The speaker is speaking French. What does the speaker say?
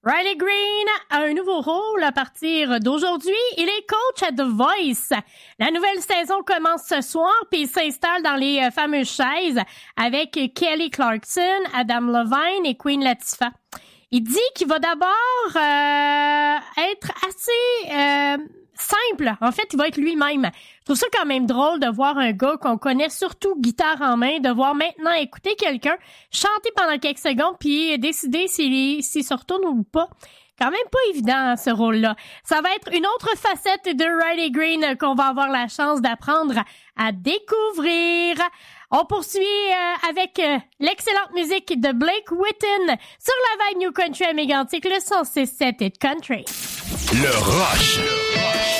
Riley Green a un nouveau rôle à partir d'aujourd'hui. Il est coach à The Voice. La nouvelle saison commence ce soir, puis il s'installe dans les fameuses chaises avec Kelly Clarkson, Adam Levine et Queen Latifah. Il dit qu'il va d'abord être assez simple. En fait, il va être lui-même. Je trouve ça quand même drôle de voir un gars qu'on connaît surtout guitare en main, de voir maintenant écouter quelqu'un chanter pendant quelques secondes puis décider s'il se retourne ou pas. Quand même pas évident, ce rôle-là. Ça va être une autre facette de Riley Green qu'on va avoir la chance d'apprendre à découvrir. On poursuit avec l'excellente musique de Blake Whitten sur la vague New Country à Mégantic, le 106.7 Hit Country. Le Rush.